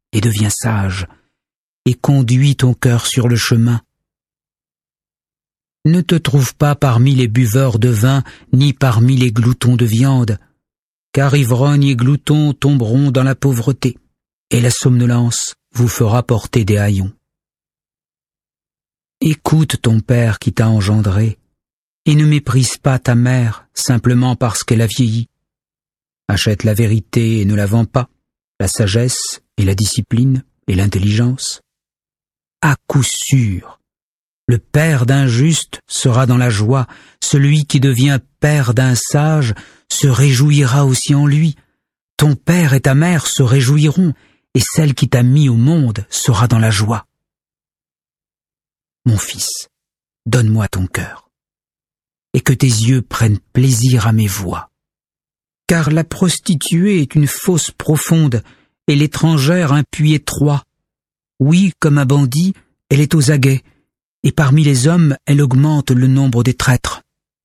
et deviens sage, et conduis ton cœur sur le chemin. Ne te trouve pas parmi les buveurs de vin, ni parmi les gloutons de viande, car ivrogne et glouton tomberont dans la pauvreté, et la somnolence vous fera porter des haillons. Écoute ton père qui t'a engendré, et ne méprise pas ta mère simplement parce qu'elle a vieilli. Achète la vérité et ne la vends pas, la sagesse et la discipline et l'intelligence. À coup sûr, le père d'un juste sera dans la joie, celui qui devient père d'un sage se réjouira aussi en lui. Ton père et ta mère se réjouiront, et celle qui t'a mis au monde sera dans la joie. Mon fils, donne-moi ton cœur, et que tes yeux prennent plaisir à mes voix. Car la prostituée est une fosse profonde, et l'étrangère un puits étroit. Oui, comme un bandit, elle est aux aguets, et parmi les hommes, elle augmente le nombre des traîtres.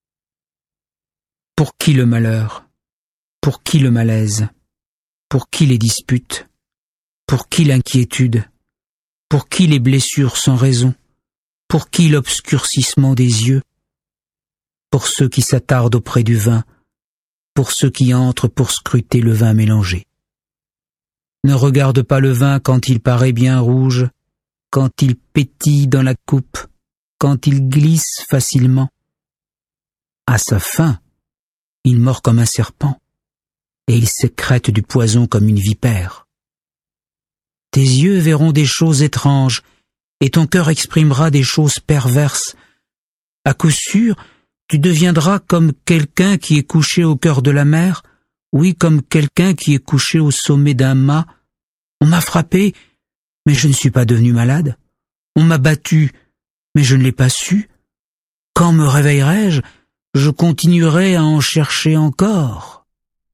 Pour qui le malheur? Pour qui le malaise? Pour qui les disputes? Pour qui l'inquiétude? Pour qui les blessures sans raison? Pour qui l'obscurcissement des yeux? Pour ceux qui s'attardent auprès du vin, pour ceux qui entrent pour scruter le vin mélangé. Ne regarde pas le vin quand il paraît bien rouge, quand il pétille dans la coupe, quand il glisse facilement. À sa fin, il mord comme un serpent, et il sécrète du poison comme une vipère. Tes yeux verront des choses étranges, et ton cœur exprimera des choses perverses. À coup sûr, tu deviendras comme quelqu'un qui est couché au cœur de la mer, oui, comme quelqu'un qui est couché au sommet d'un mât. On m'a frappé, mais je ne suis pas devenu malade. On m'a battu, mais je ne l'ai pas su. Quand me réveillerai-je? Je continuerai à en chercher encore.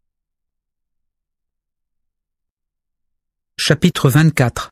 Chapitre 24.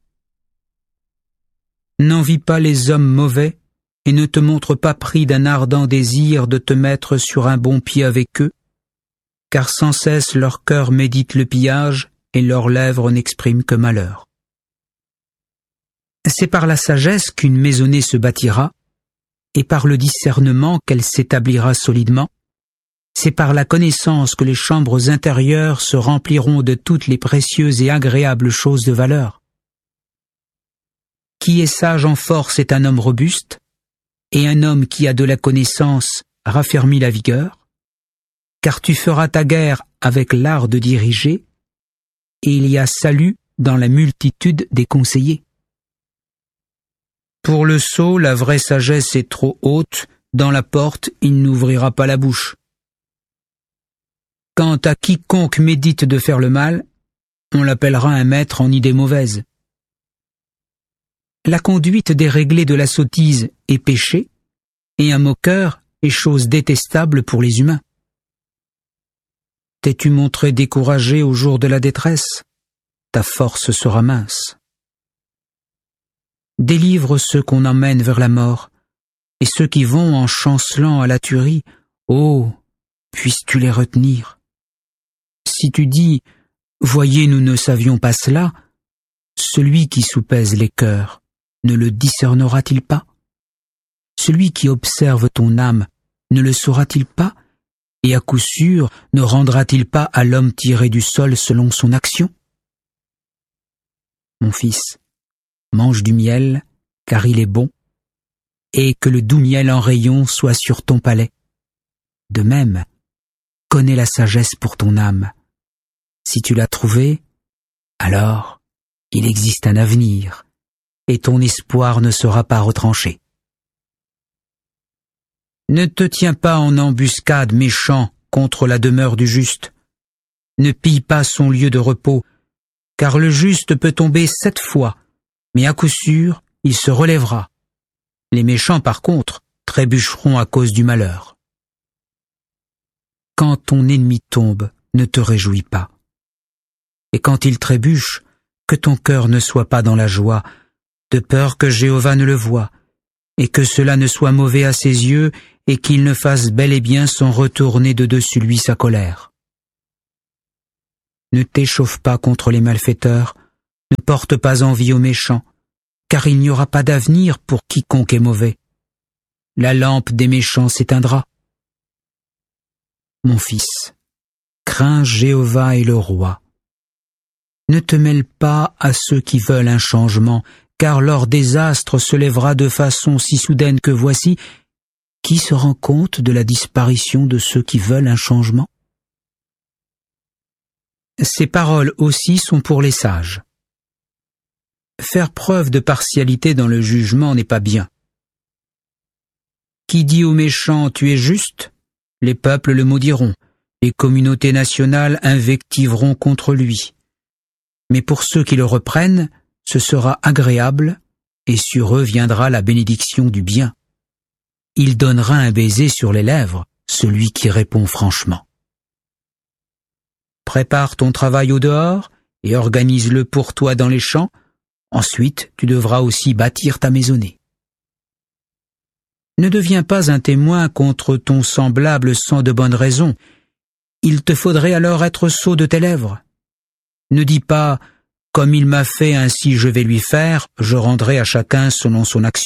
N'envie pas les hommes mauvais, et ne te montre pas pris d'un ardent désir de te mettre sur un bon pied avec eux, car sans cesse leur cœur médite le pillage, et leurs lèvres n'expriment que malheur. C'est par la sagesse qu'une maisonnée se bâtira, et par le discernement qu'elle s'établira solidement. C'est par la connaissance que les chambres intérieures se rempliront de toutes les précieuses et agréables choses de valeur. Qui est sage en force est un homme robuste, et un homme qui a de la connaissance raffermit la vigueur, car tu feras ta guerre avec l'art de diriger, et il y a salut dans la multitude des conseillers. Pour le sot, la vraie sagesse est trop haute, dans la porte, il n'ouvrira pas la bouche. Quant à quiconque médite de faire le mal, on l'appellera un maître en idées mauvaises. La conduite déréglée de la sottise est péché, et un moqueur est chose détestable pour les humains. T'es-tu montré découragé au jour de la détresse? Ta force sera mince. Délivre ceux qu'on emmène vers la mort, et ceux qui vont en chancelant à la tuerie, oh, puisses-tu les retenir? Si tu dis, voyez, nous ne savions pas cela, celui qui soupèse les cœurs, ne le discernera-t-il pas? Celui qui observe ton âme, ne le saura-t-il pas? Et à coup sûr, ne rendra-t-il pas à l'homme tiré du sol selon son action? Mon fils, mange du miel, car il est bon, et que le doux miel en rayon soit sur ton palais. De même, connais la sagesse pour ton âme. Si tu l'as trouvée, alors il existe un avenir, et ton espoir ne sera pas retranché. Ne te tiens pas en embuscade méchant contre la demeure du juste. Ne pille pas son lieu de repos, car le juste peut tomber 7 fois, mais à coup sûr, il se relèvera. Les méchants, par contre, trébucheront à cause du malheur. Quand ton ennemi tombe, ne te réjouis pas. Et quand il trébuche, que ton cœur ne soit pas dans la joie, de peur que Jéhovah ne le voie, et que cela ne soit mauvais à ses yeux, et qu'il ne fasse bel et bien sans retourner de dessus lui sa colère. Ne t'échauffe pas contre les malfaiteurs, Ne porte pas envie aux méchants, car il n'y aura pas d'avenir pour quiconque est mauvais. La lampe des méchants s'éteindra. Mon fils, crains Jéhovah et le roi. Ne te mêle pas à ceux qui veulent un changement, car leur désastre se lèvera de façon si soudaine que voici, qui se rend compte de la disparition de ceux qui veulent un changement? Ces paroles aussi sont pour les sages. Faire preuve de partialité dans le jugement n'est pas bien. Qui dit aux méchants « tu es juste », les peuples le maudiront, les communautés nationales invectiveront contre lui. Mais pour ceux qui le reprennent, ce sera agréable, et sur eux viendra la bénédiction du bien. Il donnera un baiser sur les lèvres, celui qui répond franchement. Prépare ton travail au dehors, et organise-le pour toi dans les champs, ensuite tu devras aussi bâtir ta maisonnée. Ne deviens pas un témoin contre ton semblable sans de bonnes raisons. Il te faudrait alors être sot de tes lèvres. Ne dis pas « comme il m'a fait, ainsi je vais lui faire, je rendrai à chacun selon son action ».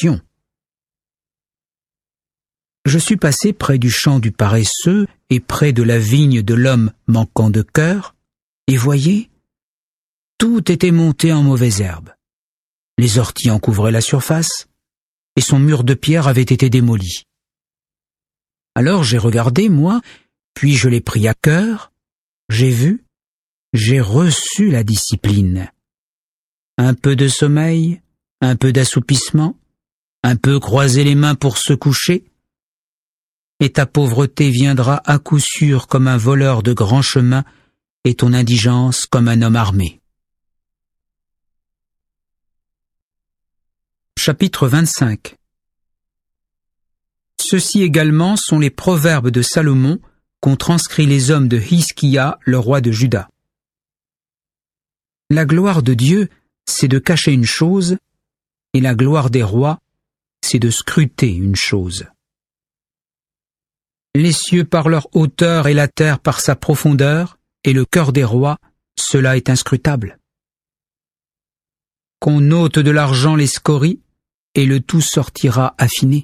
Je suis passé près du champ du paresseux et près de la vigne de l'homme manquant de cœur, et voyez, tout était monté en mauvaise herbe. Les orties en couvraient la surface, et son mur de pierre avait été démoli. Alors j'ai regardé, moi, puis je l'ai pris à cœur, j'ai vu, j'ai reçu la discipline. Un peu de sommeil, un peu d'assoupissement, un peu croiser les mains pour se coucher, et ta pauvreté viendra à coup sûr comme un voleur de grand chemin, et ton indigence comme un homme armé. Chapitre 25. Ceux-ci également sont les proverbes de Salomon qu'ont transcrit les hommes de Hiskia, le roi de Juda. La gloire de Dieu, c'est de cacher une chose, et la gloire des rois, c'est de scruter une chose. Les cieux par leur hauteur et la terre par sa profondeur, et le cœur des rois, cela est inscrutable. Qu'on ôte de l'argent les scories, et le tout sortira affiné.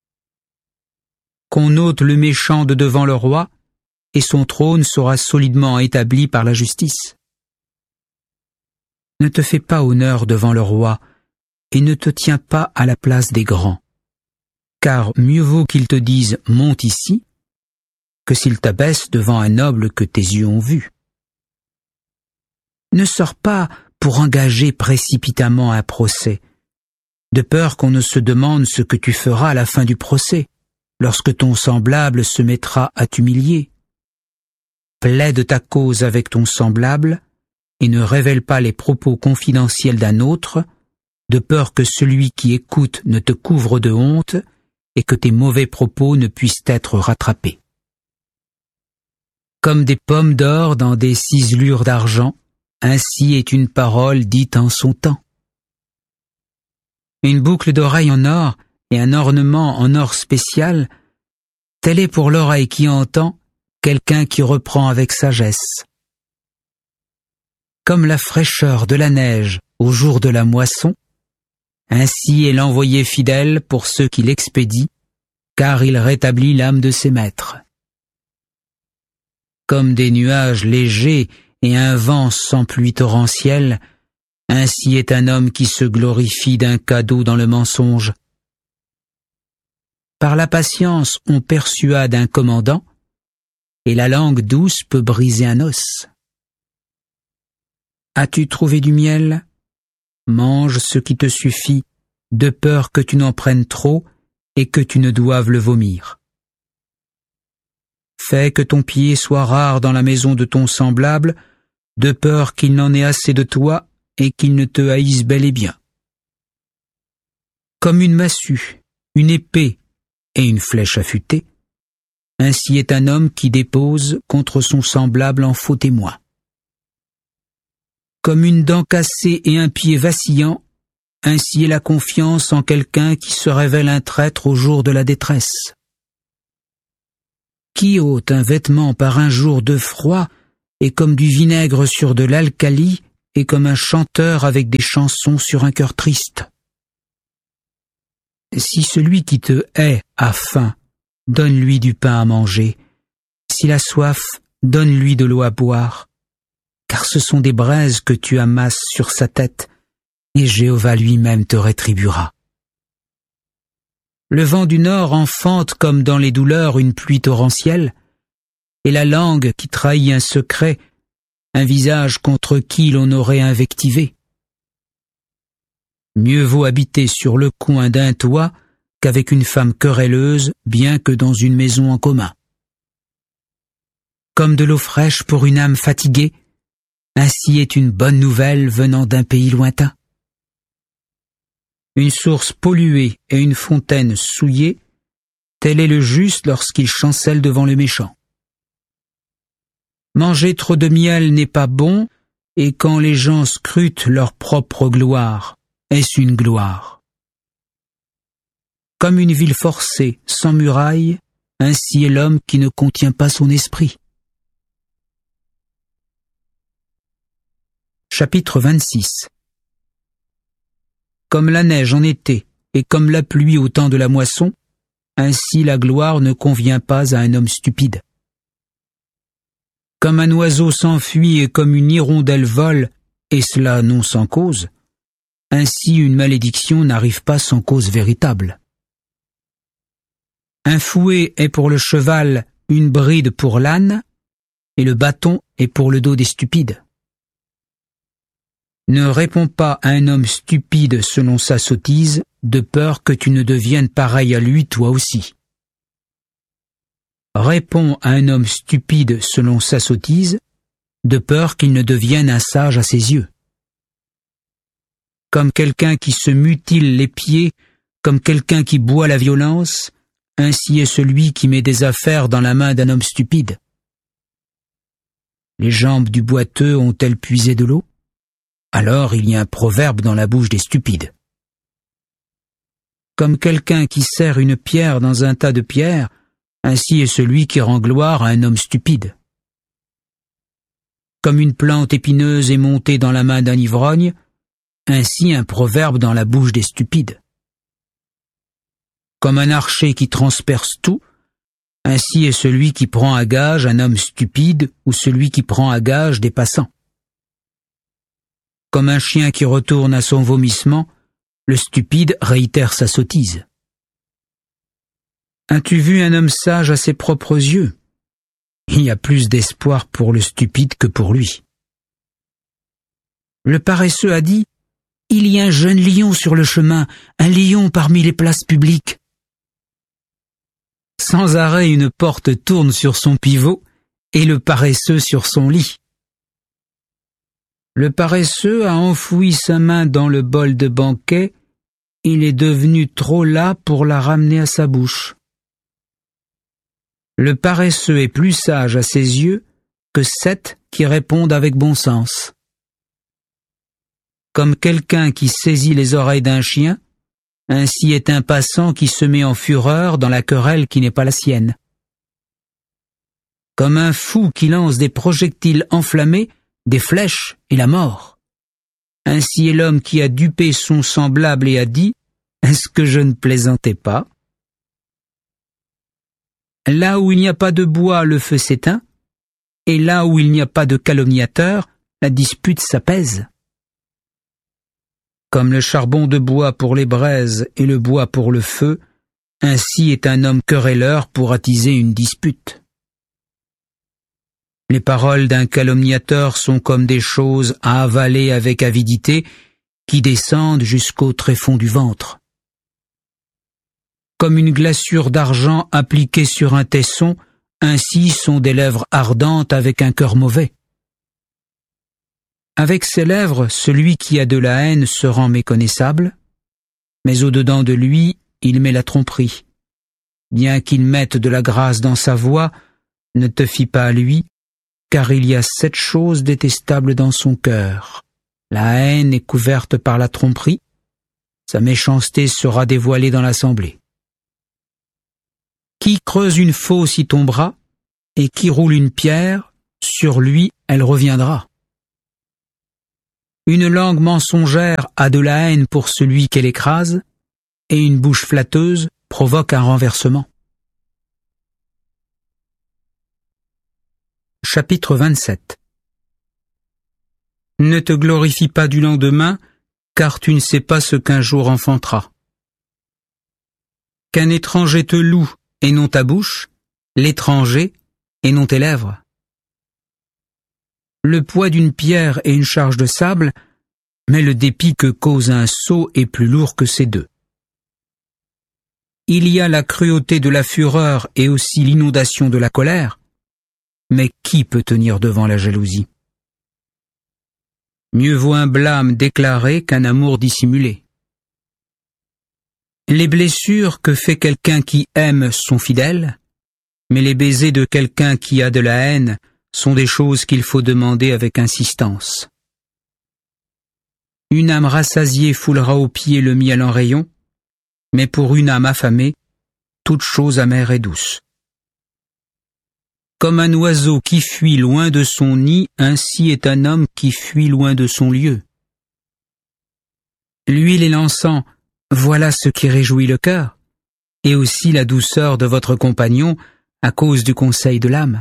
Qu'on ôte le méchant de devant le roi, et son trône sera solidement établi par la justice. Ne te fais pas honneur devant le roi, et ne te tiens pas à la place des grands, car mieux vaut qu'il te dise « monte ici », que s'il t'abaisse devant un noble que tes yeux ont vu. Ne sors pas pour engager précipitamment un procès, de peur qu'on ne se demande ce que tu feras à la fin du procès, lorsque ton semblable se mettra à t'humilier. Plaide ta cause avec ton semblable, et ne révèle pas les propos confidentiels d'un autre, de peur que celui qui écoute ne te couvre de honte, et que tes mauvais propos ne puissent être rattrapés. Comme des pommes d'or dans des ciselures d'argent, ainsi est une parole dite en son temps. Une boucle d'oreille en or et un ornement en or spécial, tel est pour l'oreille qui entend quelqu'un qui reprend avec sagesse. Comme la fraîcheur de la neige au jour de la moisson, ainsi est l'envoyé fidèle pour ceux qui l'expédient, car il rétablit l'âme de ses maîtres. Comme des nuages légers et un vent sans pluie torrentielle, ainsi est un homme qui se glorifie d'un cadeau dans le mensonge. Par la patience on persuade un commandant, et la langue douce peut briser un os. As-tu trouvé du miel? Mange ce qui te suffit, de peur que tu n'en prennes trop et que tu ne doives le vomir. Fais que ton pied soit rare dans la maison de ton semblable, de peur qu'il n'en ait assez de toi et qu'il ne te haïsse bel et bien. Comme une massue, une épée et une flèche affûtée, ainsi est un homme qui dépose contre son semblable en faux témoin. Comme une dent cassée et un pied vacillant, ainsi est la confiance en quelqu'un qui se révèle un traître au jour de la détresse. Qui ôte un vêtement par un jour de froid est comme du vinaigre sur de l'alcali est comme un chanteur avec des chansons sur un cœur triste. Si celui qui te hait a faim, donne-lui du pain à manger. S'il a soif, donne-lui de l'eau à boire. Car ce sont des braises que tu amasses sur sa tête, et Jéhovah lui-même te rétribuera. Le vent du nord enfante comme dans les douleurs une pluie torrentielle, et la langue qui trahit un secret, un visage contre qui l'on aurait invectivé. Mieux vaut habiter sur le coin d'un toit qu'avec une femme querelleuse, bien que dans une maison en commun. Comme de l'eau fraîche pour une âme fatiguée, ainsi est une bonne nouvelle venant d'un pays lointain. Une source polluée et une fontaine souillée, tel est le juste lorsqu'il chancelle devant le méchant. Manger trop de miel n'est pas bon, et quand les gens scrutent leur propre gloire, est-ce une gloire? Comme une ville forcée, sans murailles, ainsi est l'homme qui ne contient pas son esprit. Chapitre 26. Comme la neige en été, et comme la pluie au temps de la moisson, ainsi la gloire ne convient pas à un homme stupide. Comme un oiseau s'enfuit et comme une hirondelle vole, et cela non sans cause, ainsi une malédiction n'arrive pas sans cause véritable. Un fouet est pour le cheval, une bride pour l'âne, et le bâton est pour le dos des stupides. Ne réponds pas à un homme stupide selon sa sottise, de peur que tu ne deviennes pareil à lui toi aussi. Réponds à un homme stupide selon sa sottise, de peur qu'il ne devienne un sage à ses yeux. Comme quelqu'un qui se mutile les pieds, comme quelqu'un qui boit la violence, ainsi est celui qui met des affaires dans la main d'un homme stupide. Les jambes du boiteux ont-elles puisé de l'eau? Alors il y a un proverbe dans la bouche des stupides. Comme quelqu'un qui serre une pierre dans un tas de pierres, ainsi est celui qui rend gloire à un homme stupide. Comme une plante épineuse est montée dans la main d'un ivrogne, ainsi un proverbe dans la bouche des stupides. Comme un archer qui transperce tout, ainsi est celui qui prend à gage un homme stupide ou celui qui prend à gage des passants. Comme un chien qui retourne à son vomissement, le stupide réitère sa sottise. As-tu vu un homme sage à ses propres yeux? Il y a plus d'espoir pour le stupide que pour lui. Le paresseux a dit: « Il y a un jeune lion sur le chemin, un lion parmi les places publiques. » Sans arrêt une porte tourne sur son pivot, et le paresseux sur son lit. Le paresseux a enfoui sa main dans le bol de banquet, il est devenu trop las pour la ramener à sa bouche. Le paresseux est plus sage à ses yeux que 7 qui répondent avec bon sens. Comme quelqu'un qui saisit les oreilles d'un chien, ainsi est un passant qui se met en fureur dans la querelle qui n'est pas la sienne. Comme un fou qui lance des projectiles enflammés, des flèches et la mort. Ainsi est l'homme qui a dupé son semblable et a dit: « Est-ce que je ne plaisantais pas ?» Là où il n'y a pas de bois, le feu s'éteint, et là où il n'y a pas de calomniateur, la dispute s'apaise. Comme le charbon de bois pour les braises et le bois pour le feu, ainsi est un homme querelleur pour attiser une dispute. Les paroles d'un calomniateur sont comme des choses à avaler avec avidité qui descendent jusqu'au tréfonds du ventre. Comme une glaçure d'argent appliquée sur un tesson, ainsi sont des lèvres ardentes avec un cœur mauvais. Avec ses lèvres, celui qui a de la haine se rend méconnaissable, mais au-dedans de lui, il met la tromperie. Bien qu'il mette de la grâce dans sa voix, ne te fie pas à lui, car il y a 7 choses détestables dans son cœur. La haine est couverte par la tromperie, sa méchanceté sera dévoilée dans l'assemblée. Qui creuse une fosse y tombera, et qui roule une pierre, sur lui elle reviendra. Une langue mensongère a de la haine pour celui qu'elle écrase, et une bouche flatteuse provoque un renversement. Chapitre 27. Ne te glorifie pas du lendemain, car tu ne sais pas ce qu'un jour enfantera. Qu'un étranger te loue et non ta bouche, l'étranger et non tes lèvres. Le poids d'une pierre est une charge de sable, mais le dépit que cause un sot est plus lourd que ces deux. Il y a la cruauté de la fureur et aussi l'inondation de la colère, mais qui peut tenir devant la jalousie? Mieux vaut un blâme déclaré qu'un amour dissimulé. Les blessures que fait quelqu'un qui aime sont fidèles, mais les baisers de quelqu'un qui a de la haine sont des choses qu'il faut demander avec insistance. Une âme rassasiée foulera aux pieds le miel en rayon, mais pour une âme affamée, toute chose amère et douce. Comme un oiseau qui fuit loin de son nid, ainsi est un homme qui fuit loin de son lieu. L'huile et l'encens, voilà ce qui réjouit le cœur, et aussi la douceur de votre compagnon à cause du conseil de l'âme.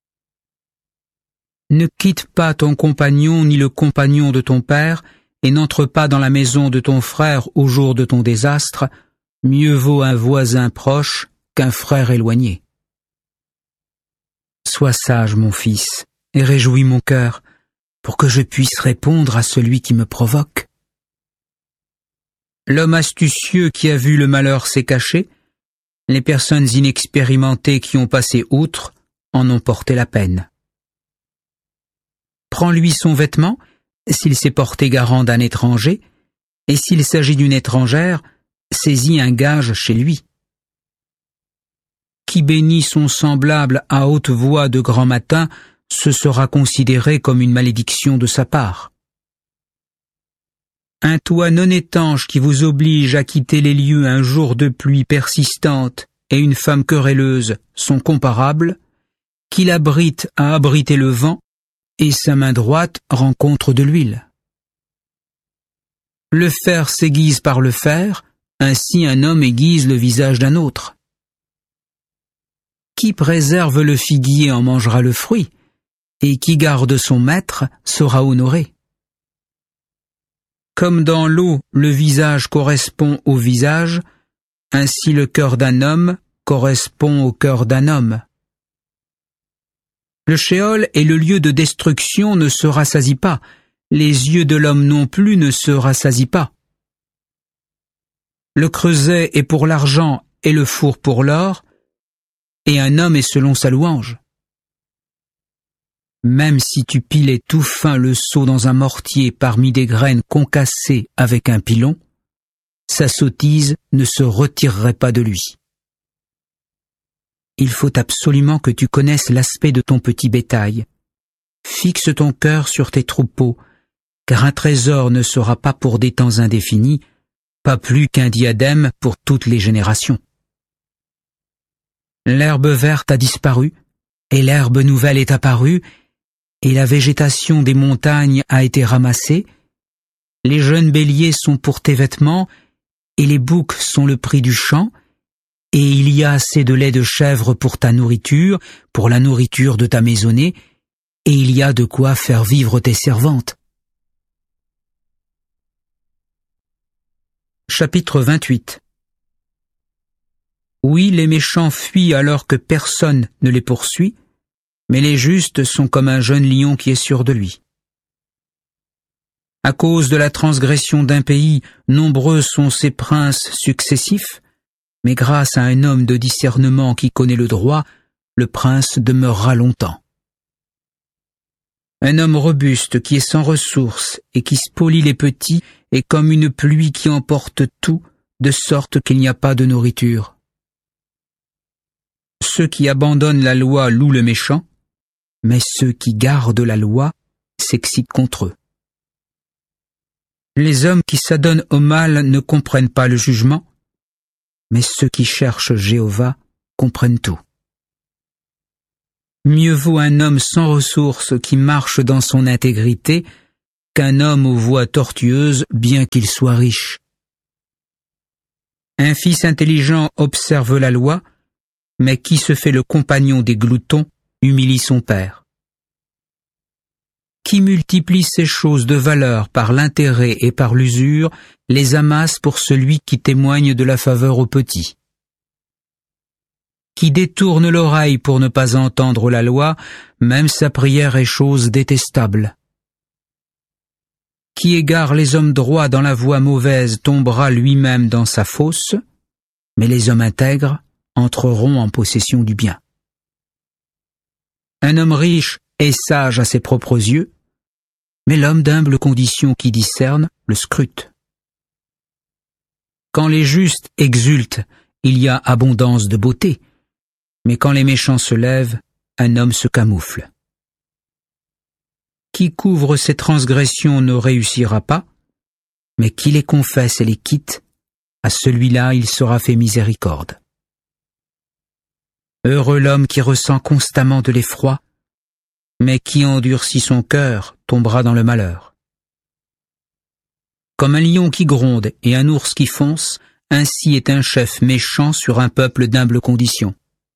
Ne quitte pas ton compagnon ni le compagnon de ton père, et n'entre pas dans la maison de ton frère au jour de ton désastre, mieux vaut un voisin proche qu'un frère éloigné. Sois sage, mon fils, et réjouis mon cœur, pour que je puisse répondre à celui qui me provoque. L'homme astucieux qui a vu le malheur s'est caché, les personnes inexpérimentées qui ont passé outre en ont porté la peine. Prends-lui son vêtement, s'il s'est porté garant d'un étranger, et s'il s'agit d'une étrangère, saisis un gage chez lui. Qui bénit son semblable à haute voix de grand matin, ce sera considéré comme une malédiction de sa part. Un toit non étanche qui vous oblige à quitter les lieux un jour de pluie persistante et une femme querelleuse sont comparables, qui l'abrite à abriter le vent, et sa main droite rencontre de l'huile. Le fer s'aiguise par le fer, ainsi un homme aiguise le visage d'un autre. Qui préserve le figuier en mangera le fruit, et qui garde son maître sera honoré. Comme dans l'eau le visage correspond au visage, ainsi le cœur d'un homme correspond au cœur d'un homme. Le shéol et le lieu de destruction ne se rassasient pas, les yeux de l'homme non plus ne se rassasient pas. Le creuset est pour l'argent et le four pour l'or, et un homme est selon sa louange. Même si tu pilais tout fin le seau dans un mortier parmi des graines concassées avec un pilon, sa sottise ne se retirerait pas de lui. Il faut absolument que tu connaisses l'aspect de ton petit bétail. Fixe ton cœur sur tes troupeaux, car un trésor ne sera pas pour des temps indéfinis, pas plus qu'un diadème pour toutes les générations. L'herbe verte a disparu, et l'herbe nouvelle est apparue, et la végétation des montagnes a été ramassée. Les jeunes béliers sont pour tes vêtements, et les boucs sont le prix du champ, et il y a assez de lait de chèvre pour ta nourriture, pour la nourriture de ta maisonnée, et il y a de quoi faire vivre tes servantes. Chapitre 28. Oui, les méchants fuient alors que personne ne les poursuit, mais les justes sont comme un jeune lion qui est sûr de lui. À cause de la transgression d'un pays, nombreux sont ses princes successifs, mais grâce à un homme de discernement qui connaît le droit, le prince demeurera longtemps. Un homme robuste qui est sans ressources et qui spolie les petits est comme une pluie qui emporte tout, de sorte qu'il n'y a pas de nourriture. Ceux qui abandonnent la loi louent le méchant, mais ceux qui gardent la loi s'excitent contre eux. Les hommes qui s'adonnent au mal ne comprennent pas le jugement, mais ceux qui cherchent Jéhovah comprennent tout. Mieux vaut un homme sans ressources qui marche dans son intégrité qu'un homme aux voies tortueuses, bien qu'il soit riche. Un fils intelligent observe la loi, mais qui se fait le compagnon des gloutons humilie son père. Qui multiplie ces choses de valeur par l'intérêt et par l'usure, les amasse pour celui qui témoigne de la faveur aux petits. Qui détourne l'oreille pour ne pas entendre la loi, même sa prière est chose détestable. Qui égare les hommes droits dans la voie mauvaise tombera lui-même dans sa fosse, mais les hommes intègres entreront en possession du bien. Un homme riche est sage à ses propres yeux, mais l'homme d'humble condition qui discerne le scrute. Quand les justes exultent, il y a abondance de beauté, mais quand les méchants se lèvent, un homme se camoufle. Qui couvre ses transgressions ne réussira pas, mais qui les confesse et les quitte, à celui-là il sera fait miséricorde. Heureux l'homme qui ressent constamment de l'effroi, mais qui endurcit son cœur tombera dans le malheur. Comme un lion qui gronde et un ours qui fonce, ainsi est un chef méchant sur un peuple d'humble condition.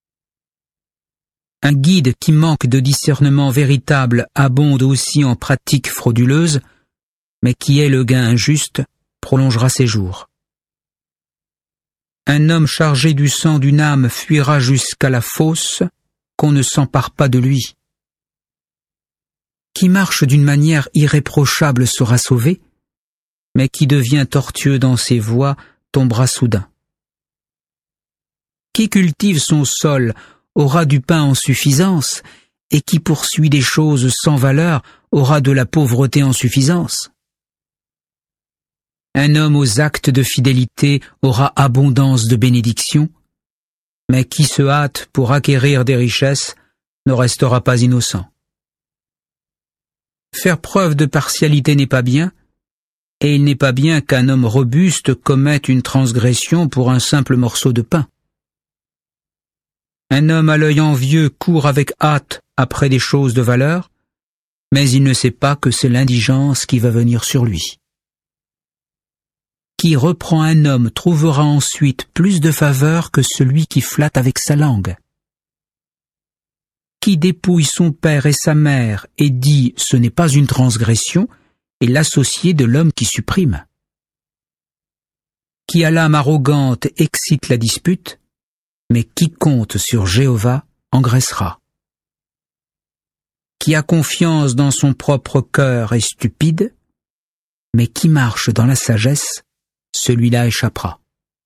Un guide qui manque de discernement véritable abonde aussi en pratiques frauduleuses, mais qui est le gain injuste prolongera ses jours. Un homme chargé du sang d'une âme fuira jusqu'à la fosse, qu'on ne s'empare pas de lui. Qui marche d'une manière irréprochable sera sauvé, mais qui devient tortueux dans ses voies tombera soudain. Qui cultive son sol aura du pain en suffisance, et qui poursuit des choses sans valeur aura de la pauvreté en suffisance. Un homme aux actes de fidélité aura abondance de bénédictions, mais qui se hâte pour acquérir des richesses ne restera pas innocent. Faire preuve de partialité n'est pas bien, et il n'est pas bien qu'un homme robuste commette une transgression pour un simple morceau de pain. Un homme à l'œil envieux court avec hâte après des choses de valeur, mais il ne sait pas que c'est l'indigence qui va venir sur lui. Qui reprend un homme trouvera ensuite plus de faveur que celui qui flatte avec sa langue. Qui dépouille son père et sa mère et dit « ce n'est pas une transgression » est l'associé de l'homme qui supprime. Qui à l'âme arrogante excite la dispute, mais qui compte sur Jéhovah engraissera. Qui a confiance dans son propre cœur est stupide, mais qui marche dans la sagesse, celui-là échappera.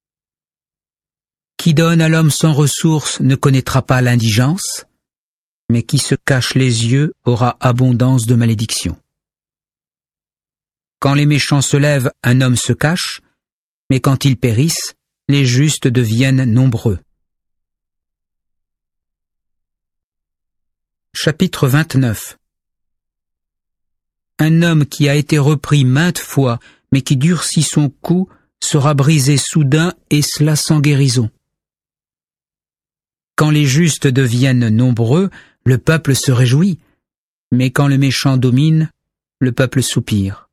Qui donne à l'homme sans ressources ne connaîtra pas l'indigence, mais qui se cache les yeux aura abondance de malédiction. Quand les méchants se lèvent, un homme se cache, mais quand ils périssent, les justes deviennent nombreux. Chapitre 29. Un homme qui a été repris maintes fois, mais qui durcit son cou, sera brisé soudain, et cela sans guérison. Quand les justes deviennent nombreux, le peuple se réjouit, mais quand le méchant domine, le peuple soupire.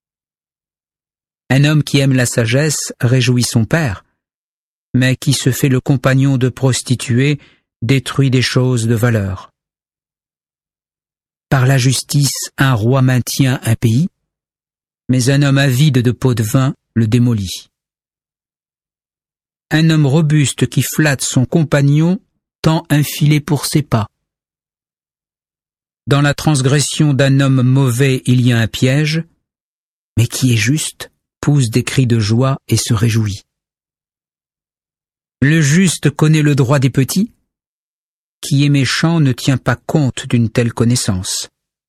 Un homme qui aime la sagesse réjouit son père, mais qui se fait le compagnon de prostituées détruit des choses de valeur. Par la justice, un roi maintient un pays, mais un homme avide de pots de vin le démolit. Un homme robuste qui flatte son compagnon tend un filet pour ses pas. Dans la transgression d'un homme mauvais il y a un piège, mais qui est juste pousse des cris de joie et se réjouit. Le juste connaît le droit des petits, qui est méchant ne tient pas compte d'une telle connaissance.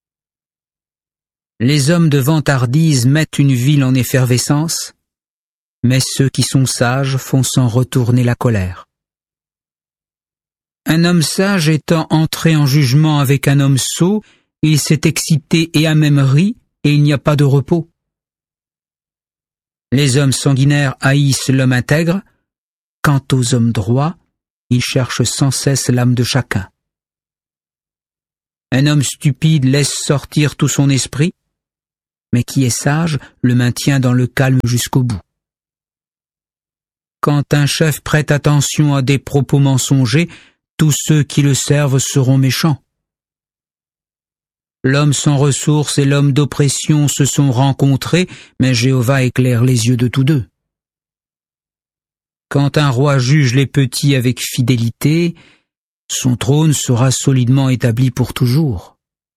Les hommes de vantardise mettent une ville en effervescence, mais ceux qui sont sages font s'en retourner la colère. Un homme sage étant entré en jugement avec un homme sot, il s'est excité et a même ri, et il n'y a pas de repos. Les hommes sanguinaires haïssent l'homme intègre, quant aux hommes droits, ils cherchent sans cesse l'âme de chacun. Un homme stupide laisse sortir tout son esprit, mais qui est sage le maintient dans le calme jusqu'au bout. Quand un chef prête attention à des propos mensongers, tous ceux qui le servent seront méchants. L'homme sans ressources et l'homme d'oppression se sont rencontrés, mais Jéhovah éclaire les yeux de tous deux. Quand un roi juge les petits avec fidélité, son trône sera solidement établi pour toujours.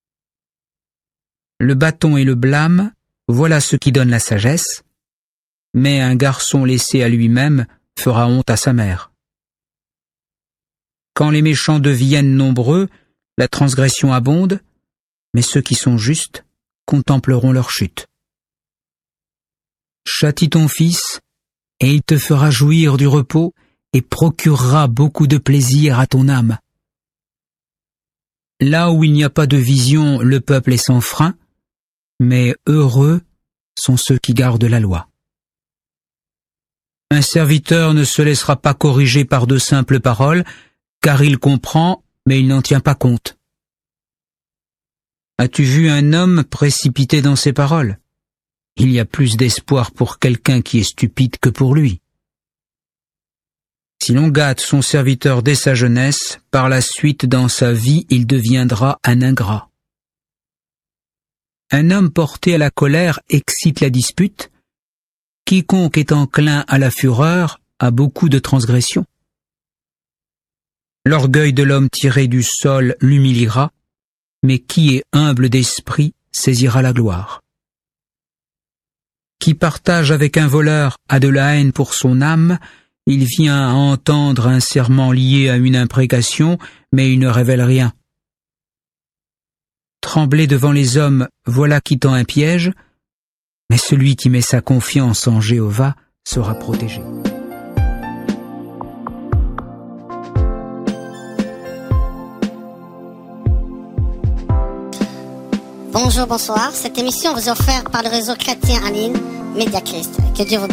Le bâton et le blâme, voilà ce qui donne la sagesse, mais un garçon laissé à lui-même fera honte à sa mère. Quand les méchants deviennent nombreux, la transgression abonde, mais ceux qui sont justes contempleront leur chute. Châtie ton fils, et il te fera jouir du repos et procurera beaucoup de plaisir à ton âme. Là où il n'y a pas de vision, le peuple est sans frein, mais heureux sont ceux qui gardent la loi. Un serviteur ne se laissera pas corriger par de simples paroles, car il comprend, mais il n'en tient pas compte. As-tu vu un homme précipité dans ses paroles? Il y a plus d'espoir pour quelqu'un qui est stupide que pour lui. Si l'on gâte son serviteur dès sa jeunesse, par la suite dans sa vie il deviendra un ingrat. Un homme porté à la colère excite la dispute. Quiconque est enclin à la fureur a beaucoup de transgressions. L'orgueil de l'homme tiré du sol l'humiliera, mais qui est humble d'esprit saisira la gloire. Qui partage avec un voleur a de la haine pour son âme, il vient à entendre un serment lié à une imprécation, mais il ne révèle rien. Trembler devant les hommes, voilà qui tend un piège, mais celui qui met sa confiance en Jéhovah sera protégé. Bonjour, bonsoir. Cette émission vous est offerte par le réseau chrétien en ligne Média Christ. Que Dieu vous bénisse.